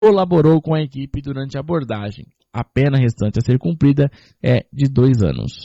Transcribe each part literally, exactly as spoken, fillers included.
colaborou com a equipe durante a abordagem. A pena restante a ser cumprida é de dois anos.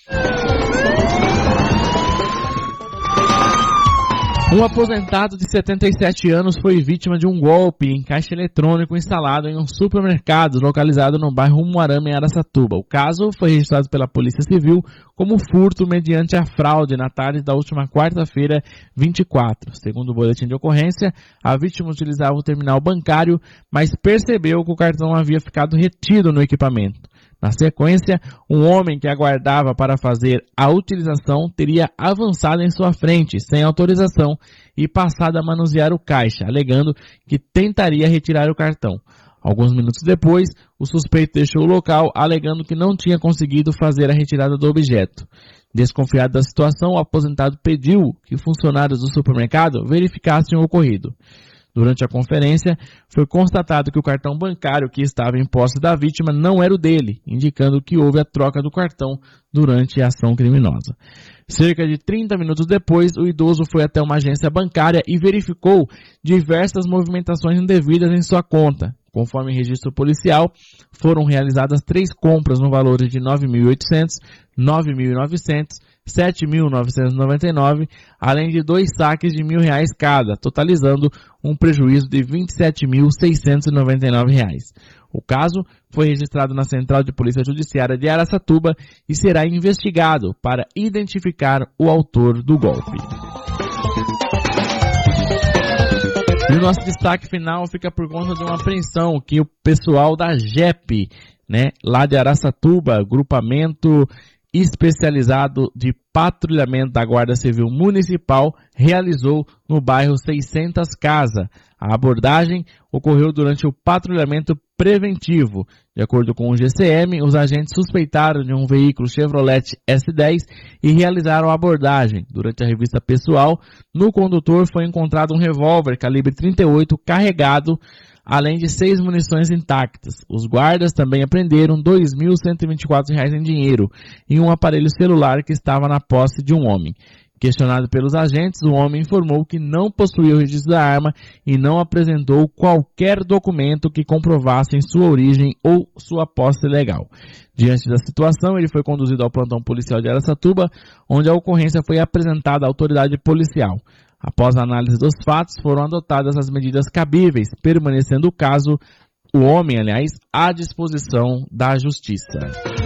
Um aposentado de setenta e sete anos foi vítima de um golpe em caixa eletrônico instalado em um supermercado localizado no bairro Umuarama, em Araçatuba. O caso foi registrado pela Polícia Civil como furto mediante a fraude na tarde da última quarta-feira, vinte e quatro. Segundo o boletim de ocorrência, a vítima utilizava o terminal bancário, mas percebeu que o cartão havia ficado retido no equipamento. Na sequência, um homem que aguardava para fazer a utilização teria avançado em sua frente, sem autorização, e passado a manusear o caixa, alegando que tentaria retirar o cartão. Alguns minutos depois, o suspeito deixou o local, alegando que não tinha conseguido fazer a retirada do objeto. Desconfiado da situação, o aposentado pediu que funcionários do supermercado verificassem o ocorrido. Durante a conferência, foi constatado que o cartão bancário que estava em posse da vítima não era o dele, indicando que houve a troca do cartão durante a ação criminosa. Cerca de trinta minutos depois, o idoso foi até uma agência bancária e verificou diversas movimentações indevidas em sua conta. Conforme registro policial, foram realizadas três compras no valor de nove mil e oitocentos reais, nove mil e novecentos reais, sete mil novecentos e noventa e nove reais, além de dois saques de mil reais cada, totalizando um prejuízo de vinte e sete mil seiscentos e noventa e nove reais. O caso foi registrado na Central de Polícia Judiciária de Araçatuba e será investigado para identificar o autor do golpe. E o nosso destaque final fica por conta de uma apreensão que o pessoal da G E P, né, lá de Araçatuba, grupamento especializado de patrulhamento da Guarda Civil Municipal, realizou no bairro seiscentas Casa. A abordagem ocorreu durante o patrulhamento preventivo. De acordo com o G C M, os agentes suspeitaram de um veículo Chevrolet S dez e realizaram a abordagem. Durante a revista pessoal, no condutor foi encontrado um revólver calibre trinta e oito carregado, além de seis munições intactas. Os guardas também apreenderam dois mil cento e vinte e quatro reais em dinheiro e um aparelho celular que estava na posse de um homem. Questionado pelos agentes, o homem informou que não possuía o registro da arma e não apresentou qualquer documento que comprovasse sua origem ou sua posse legal. Diante da situação, ele foi conduzido ao plantão policial de Araçatuba, onde a ocorrência foi apresentada à autoridade policial. Após a análise dos fatos, foram adotadas as medidas cabíveis, permanecendo o caso, o homem, aliás, à disposição da Justiça.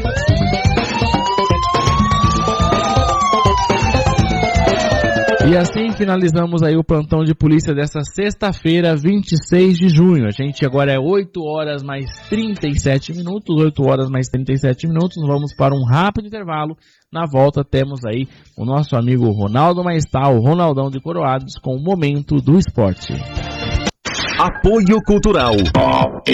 E assim finalizamos aí o plantão de polícia dessa sexta-feira, vinte e seis de junho. A gente agora é oito horas mais trinta e sete minutos, oito horas mais trinta e sete minutos. Vamos para um rápido intervalo. Na volta temos aí o nosso amigo Ronaldo Maestal, o Ronaldão de Coroados, com o Momento do Esporte. Apoio Cultural.